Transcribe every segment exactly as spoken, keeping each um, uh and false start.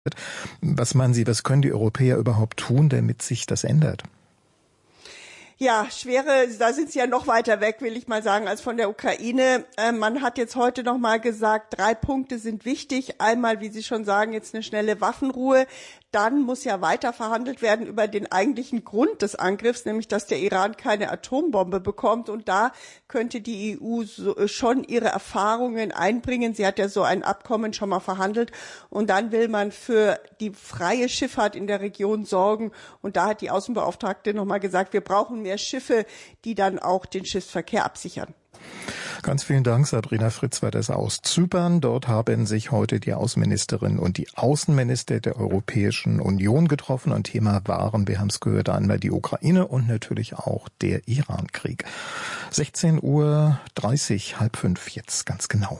Was meinen Sie, was können die Europäer überhaupt tun, damit sich das ändert? Ja, schwere, da sind sie ja noch weiter weg, will ich mal sagen, als von der Ukraine. Äh, man hat jetzt heute noch mal gesagt, drei Punkte sind wichtig. Einmal, wie Sie schon sagen, jetzt eine schnelle Waffenruhe. Dann muss ja weiter verhandelt werden über den eigentlichen Grund des Angriffs, nämlich dass der Iran keine Atombombe bekommt. Und da könnte die E U so, schon ihre Erfahrungen einbringen. Sie hat ja so ein Abkommen schon mal verhandelt. Und dann will man für die freie Schifffahrt in der Region sorgen. Und da hat die Außenbeauftragte noch mal gesagt, wir brauchen mehr Schiffe, die dann auch den Schiffsverkehr absichern. Ganz vielen Dank, Sabrina Fritz war das aus Zypern. Dort haben sich heute die Außenministerin und die Außenminister der Europäischen Union getroffen. Und Thema waren, wir haben es gehört, einmal die Ukraine und natürlich auch der Iran-Krieg. sechzehn Uhr dreißig, halb fünf jetzt ganz genau.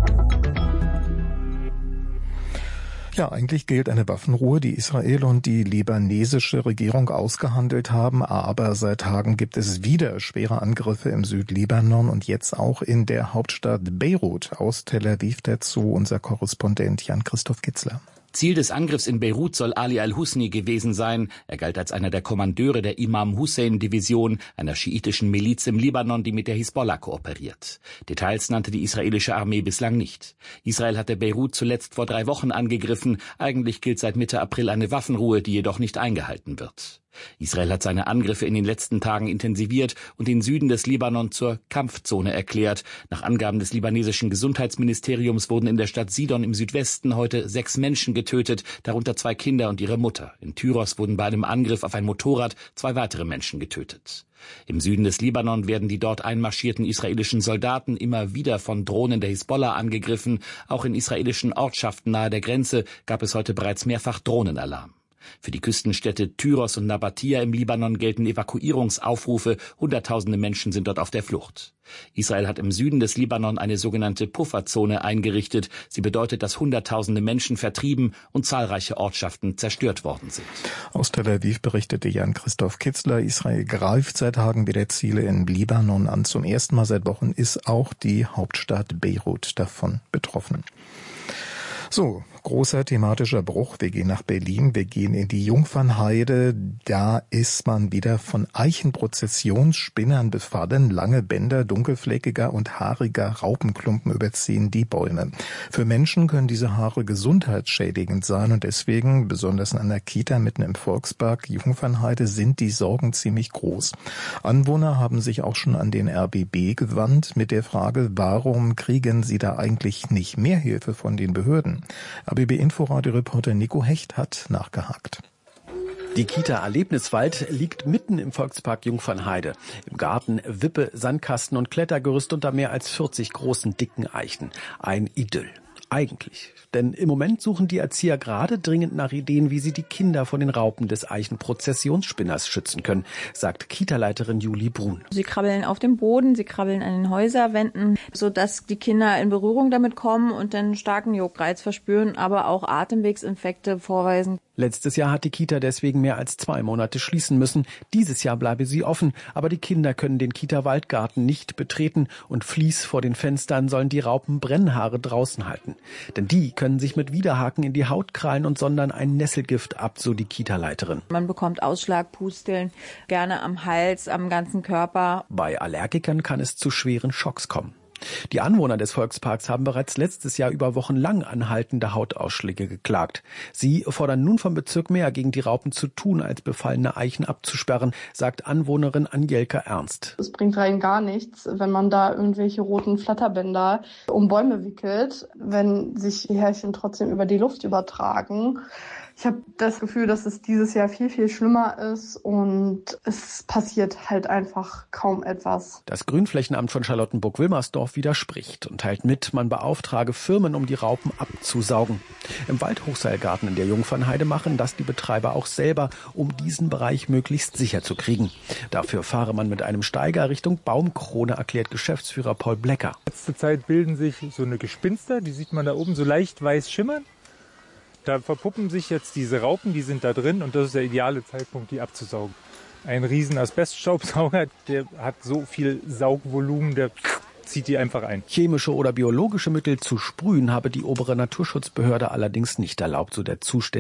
Ja, eigentlich gilt eine Waffenruhe, die Israel und die libanesische Regierung ausgehandelt haben. Aber seit Tagen gibt es wieder schwere Angriffe im Südlibanon und jetzt auch in der Hauptstadt Beirut. Aus Tel Aviv dazu unser Korrespondent Jan-Christoph Kitzler. Ziel des Angriffs in Beirut soll Ali al-Husni gewesen sein. Er galt als einer der Kommandeure der Imam-Hussein-Division, einer schiitischen Miliz im Libanon, die mit der Hisbollah kooperiert. Details nannte die israelische Armee bislang nicht. Israel hatte Beirut zuletzt vor drei Wochen angegriffen. Eigentlich gilt seit Mitte April eine Waffenruhe, die jedoch nicht eingehalten wird. Israel hat seine Angriffe in den letzten Tagen intensiviert und den Süden des Libanon zur Kampfzone erklärt. Nach Angaben des libanesischen Gesundheitsministeriums wurden in der Stadt Sidon im Südwesten heute sechs Menschen getötet, darunter zwei Kinder und ihre Mutter. In Tyros wurden bei einem Angriff auf ein Motorrad zwei weitere Menschen getötet. Im Süden des Libanon werden die dort einmarschierten israelischen Soldaten immer wieder von Drohnen der Hisbollah angegriffen. Auch in israelischen Ortschaften nahe der Grenze gab es heute bereits mehrfach Drohnenalarm. Für die Küstenstädte Tyros und Nabatia im Libanon gelten Evakuierungsaufrufe. Hunderttausende Menschen sind dort auf der Flucht. Israel hat im Süden des Libanon eine sogenannte Pufferzone eingerichtet. Sie bedeutet, dass Hunderttausende Menschen vertrieben und zahlreiche Ortschaften zerstört worden sind. Aus Tel Aviv berichtete Jan-Christoph Kitzler. Israel greift seit Tagen wieder Ziele in Libanon an. Zum ersten Mal seit Wochen ist auch die Hauptstadt Beirut davon betroffen. So, großer thematischer Bruch. Wir gehen nach Berlin, wir gehen in die Jungfernheide. Da ist man wieder von Eichenprozessionsspinnern befallen. Lange Bänder dunkelfleckiger und haariger Raupenklumpen überziehen die Bäume. Für Menschen können diese Haare gesundheitsschädigend sein und deswegen, besonders in einer Kita mitten im Volkspark Jungfernheide, sind die Sorgen ziemlich groß. Anwohner haben sich auch schon an den R B B gewandt mit der Frage, warum kriegen sie da eigentlich nicht mehr Hilfe von den Behörden? R B B-Inforadio-Reporter Nico Hecht hat nachgehakt. Die Kita Erlebniswald liegt mitten im Volkspark Jungfernheide. Im Garten Wippe, Sandkasten und Klettergerüst unter mehr als vierzig großen, dicken Eichen. Ein Idyll. Eigentlich. Denn im Moment suchen die Erzieher gerade dringend nach Ideen, wie sie die Kinder vor den Raupen des Eichenprozessionsspinners schützen können, sagt Kita-Leiterin Julie Brun. Sie krabbeln auf dem Boden, sie krabbeln an den Häuserwänden, sodass die Kinder in Berührung damit kommen und einen starken Juckreiz verspüren, aber auch Atemwegsinfekte vorweisen. Letztes Jahr hat die Kita deswegen mehr als zwei Monate schließen müssen. Dieses Jahr bleibe sie offen, aber die Kinder können den Kita-Waldgarten nicht betreten und Vlies vor den Fenstern sollen die Raupen Brennhaare draußen halten. Denn die können sich mit Widerhaken in die Haut krallen und sondern ein Nesselgift ab, so die Kita-Leiterin. Man bekommt Ausschlag, Pusteln, gerne am Hals, am ganzen Körper. Bei Allergikern kann es zu schweren Schocks kommen. Die Anwohner des Volksparks haben bereits letztes Jahr über Wochen lang anhaltende Hautausschläge geklagt. Sie fordern nun vom Bezirk mehr gegen die Raupen zu tun, als befallene Eichen abzusperren, sagt Anwohnerin Anjelka Ernst. Es bringt rein gar nichts, wenn man da irgendwelche roten Flatterbänder um Bäume wickelt, wenn sich die Härchen trotzdem über die Luft übertragen. Ich habe das Gefühl, dass es dieses Jahr viel, viel schlimmer ist und es passiert halt einfach kaum etwas. Das Grünflächenamt von Charlottenburg-Wilmersdorf widerspricht und teilt mit, man beauftrage Firmen, um die Raupen abzusaugen. Im Waldhochseilgarten in der Jungfernheide machen das die Betreiber auch selber, um diesen Bereich möglichst sicher zu kriegen. Dafür fahre man mit einem Steiger Richtung Baumkrone, erklärt Geschäftsführer Paul Blecker. Letzte Zeit bilden sich so eine Gespinster, die sieht man da oben so leicht weiß schimmern. Da verpuppen sich jetzt diese Raupen, die sind da drin und das ist der ideale Zeitpunkt, die abzusaugen. Ein riesen Asbeststaubsauger, der hat so viel Saugvolumen, der zieht die einfach ein. Chemische oder biologische Mittel zu sprühen habe die obere Naturschutzbehörde allerdings nicht erlaubt, so der zuständige